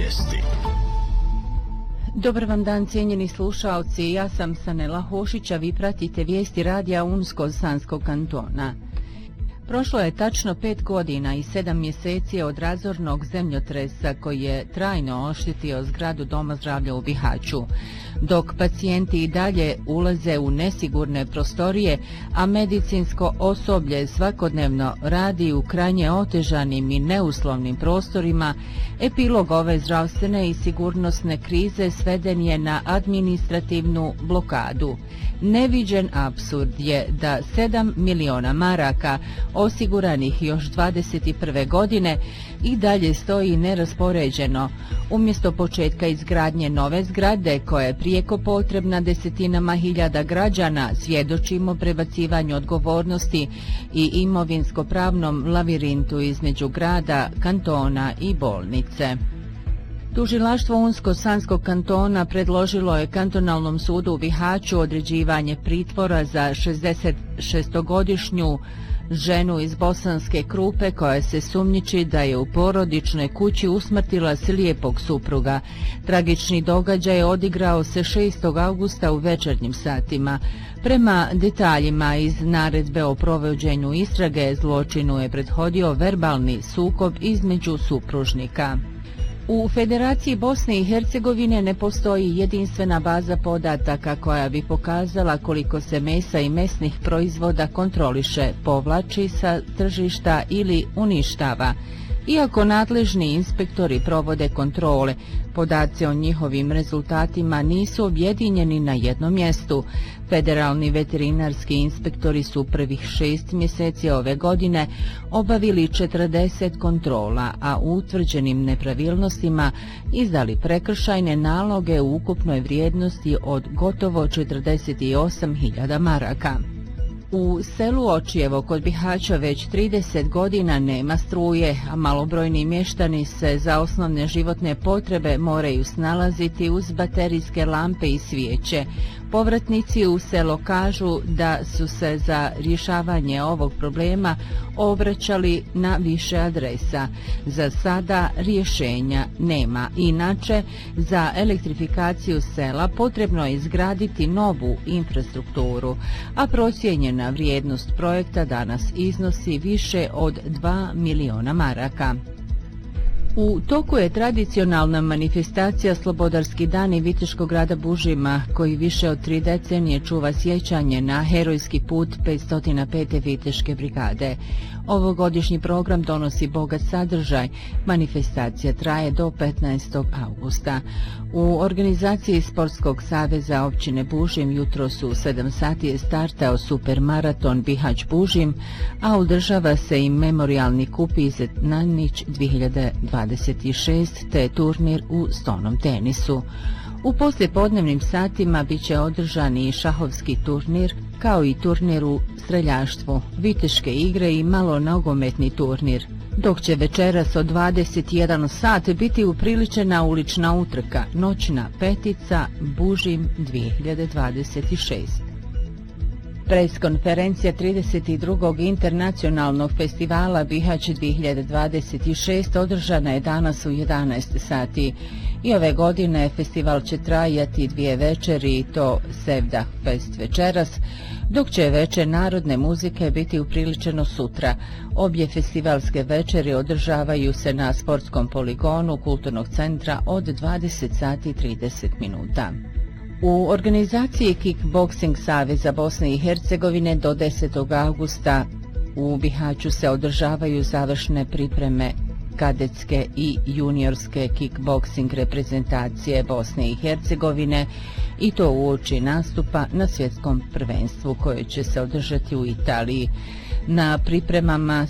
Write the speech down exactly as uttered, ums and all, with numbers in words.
Vijesti. Dobar vam dan, cijenjeni slušaoci, ja sam Sanela Hošić, a vi pratite vijesti radija Unsko-Sanskog kantona. Prošlo je tačno pet godina i sedam mjeseci od razornog zemljotresa koji je trajno oštetio zgradu Doma zdravlja u Bihaću. Dok pacijenti i dalje ulaze u nesigurne prostorije, a medicinsko osoblje svakodnevno radi u krajnje otežanim i neuslovnim prostorima, epilog ove zdravstvene i sigurnosne krize sveden je na administrativnu blokadu. Neviđen apsurd je da sedam miliona maraka osiguranih još dvadeset prve godine i dalje stoji neraspoređeno. Umjesto početka izgradnje nove zgrade, koja je prijeko potrebna desetinama hiljada građana, svjedočimo prebacivanju odgovornosti i imovinsko-pravnom lavirintu između grada, kantona i bolnice. Tužilaštvo Unsko-Sanskog kantona predložilo je kantonalnom sudu u Bihaću određivanje pritvora za šezdesetšestogodišnju ženu iz Bosanske Krupe koja se sumnjiči da je u porodičnoj kući usmrtila slijepog supruga. Tragični događaj odigrao se šestog avgusta u večernjim satima. Prema detaljima iz naredbe o provođenju istrage, zločinu je prethodio verbalni sukob između supružnika. U Federaciji Bosne i Hercegovine ne postoji jedinstvena baza podataka koja bi pokazala koliko se mesa i mesnih proizvoda kontroliše, povlači sa tržišta ili uništava. Iako nadležni inspektori provode kontrole, podaci o njihovim rezultatima nisu objedinjeni na jednom mjestu. Federalni veterinarski inspektori su prvih šest mjeseci ove godine obavili četrdeset kontrola, a u utvrđenim nepravilnostima izdali prekršajne naloge u ukupnoj vrijednosti od gotovo četrdeset osam hiljada maraka. U selu Očijevo kod Bihaća već trideset godina nema struje, a malobrojni mještani se za osnovne životne potrebe moraju snalaziti uz baterijske lampe i svijeće. Povratnici u selo kažu da su se za rješavanje ovog problema obraćali na više adresa. Za sada rješenja nema. Inače, za elektrifikaciju sela potrebno je izgraditi novu infrastrukturu, a procijenjena vrijednost projekta danas iznosi više od dva miliona maraka. U toku je tradicionalna manifestacija Slobodarski dani Viteškog grada Bužima, koji više od tri decenije čuva sjećanje na herojski put petsto pete Viteške brigade. Ovogodišnji program donosi bogat sadržaj. Manifestacija traje do petnaestog avgusta. U organizaciji Sportskog saveza općine Bužim jutros u sedam sati je startao supermaraton Bihać Bužim, a održava se i memorialni kup Izet Nanić dvije hiljade dvadeset šest te turnir u stonom tenisu. U poslijepodnevnim satima bit će održan i šahovski turnir, kao i turnir u streljaštvu, viteške igre i malo nogometni turnir, dok će večeras od dvadeset jedan sat biti upriličena ulična utrka, noćna petica Bužim dvije hiljade dvadeset šest. Preskonferencija trideset drugog internacionalnog festivala Bihać dvije hiljade dvadeset šest održana je danas u jedanaest sati. I ove godine festival će trajati dvije večeri, i to Sevdah Fest večeras, dok će večer narodne muzike biti upriličeno sutra. Obje festivalske večeri održavaju se na sportskom poligonu Kulturnog centra od dvadeset sati i trideset minuta. U organizaciji Kickboxing Saveza Bosne i Hercegovine do desetog avgusta u Bihaću se održavaju završne pripreme kadetske i juniorske kickboksing reprezentacije Bosne i Hercegovine, i to uoči nastupa na svjetskom prvenstvu koje će se održati u Italiji. Na pripremama